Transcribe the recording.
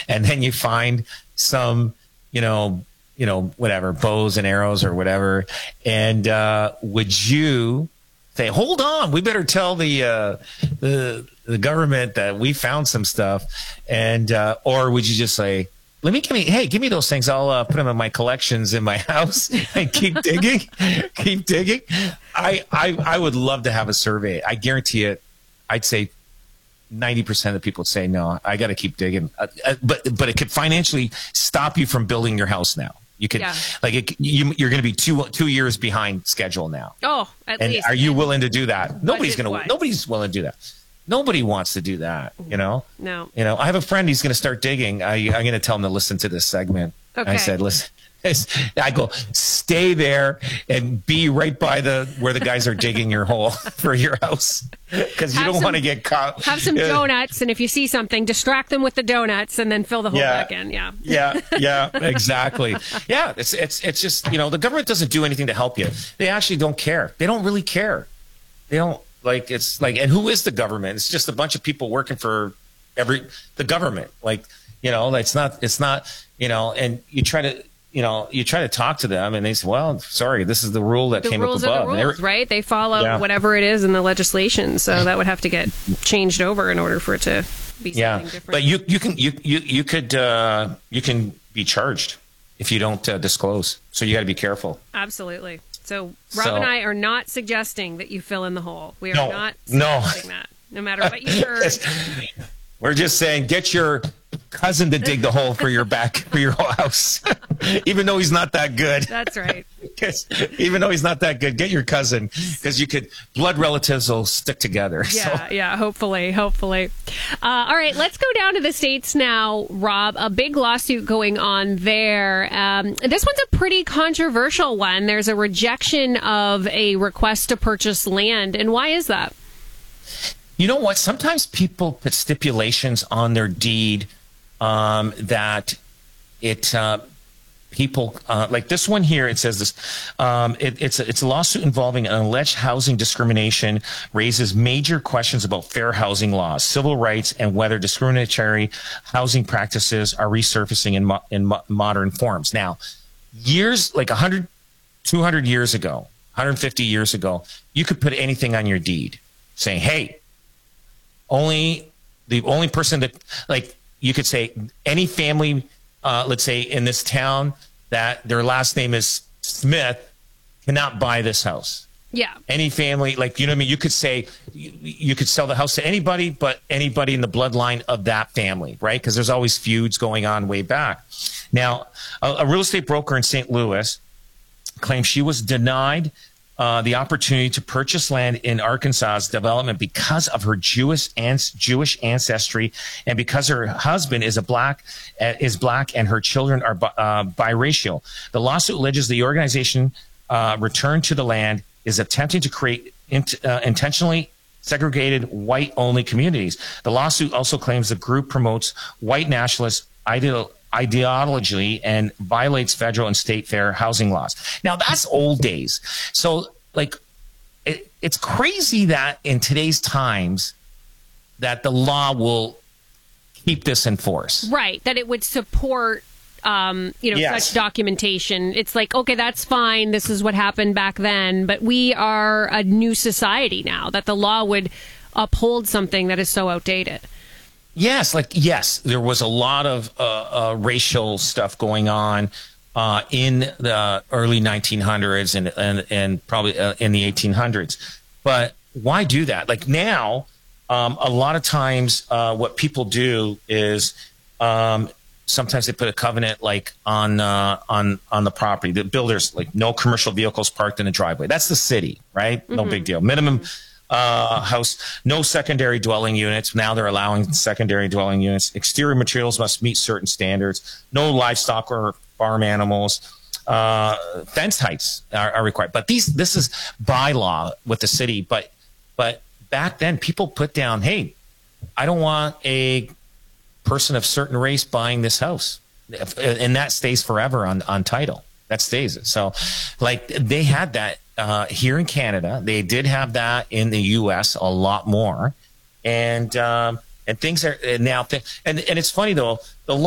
and then you find some, whatever, bows and arrows or whatever. And would you say, hold on, we better tell the government that we found some stuff, and or would you just say, give me those things. I'll put them in my collections in my house and keep digging, keep digging. I would love to have a survey. I guarantee it. I'd say 90% of the people say, no, I got to keep digging. But it could financially stop you from building your house now. You could, you're going to be two years behind schedule now. Oh, at least. Are you willing to do that? Nobody's willing to do that. Nobody wants to do that, No. I have a friend, he's going to start digging. I'm going to tell him to listen to this segment. Okay. I said, listen, I go, stay there and be right by where the guys are digging your hole for your house, because you don't want to get caught. Have some donuts, and if you see something, distract them with the donuts and then fill the hole back in. Yeah, exactly. Yeah, it's just, the government doesn't do anything to help you. They actually don't care. They don't really care. They don't. And who is the government? It's just a bunch of people working for the government. It's not, and you try to talk to them and they say, well, sorry, this is the rule that came up above. The rules, right? They follow whatever it is in the legislation. So that would have to get changed over in order for it to be something different. But you can be charged if you don't disclose. So you got to be careful. Absolutely. So Rob and I are not suggesting that you fill in the hole. We are not suggesting that, no matter what you heard. We're just saying, get your cousin to dig the hole for your whole house, even though he's not that good. That's right. Even though he's not that good, get your cousin, because blood relatives will stick together. Yeah, hopefully. All right, let's go down to the States now, Rob. A big lawsuit going on there. This one's a pretty controversial one. There's a rejection of a request to purchase land. And why is that? You know what? Sometimes people put stipulations on their deed that people like this one here. It says this. It's a lawsuit involving an alleged housing discrimination, raises major questions about fair housing laws, civil rights, and whether discriminatory housing practices are resurfacing in modern forms. Now, years like 100, 200 years ago, 150 years ago, you could put anything on your deed saying, hey, the only person that, you could say any family, let's say in this town that their last name is Smith, cannot buy this house. Yeah. Any family, you know what I mean? You could say, you could sell the house to anybody, but anybody in the bloodline of that family, right? Because there's always feuds going on way back. Now, a real estate broker in St. Louis claims she was denied the opportunity to purchase land in Arkansas's development because of her Jewish ancestry, and because her husband is black and her children are biracial. The lawsuit alleges the organization returned to the land is attempting to create intentionally segregated white-only communities. The lawsuit also claims the group promotes white nationalist ideology and violates federal and state fair housing laws. Now, that's old days. So, it's crazy that in today's times that the law will keep this in force. Right, that it would support such documentation. It's like, okay, that's fine. This is what happened back then. But we are a new society now, that the law would uphold something that is so outdated. Yes, there was a lot of racial stuff going on in the early 1900s and probably in the 1800s. But why do that? Now, a lot of times what people do is sometimes they put a covenant on the property. The builders, no commercial vehicles parked in the driveway. That's the city, right? Mm-hmm. No big deal. Minimum house, no secondary dwelling units. Now they're allowing secondary dwelling units. Exterior materials must meet certain standards. No livestock or farm animals. Fence heights are required. But this is by law with the city. But back then, people put down, hey, I don't want a person of certain race buying this house. And that stays forever on title. That stays. So, they had that here in Canada. They did have that in the U.S. a lot more. And things are now. And it's funny, though, the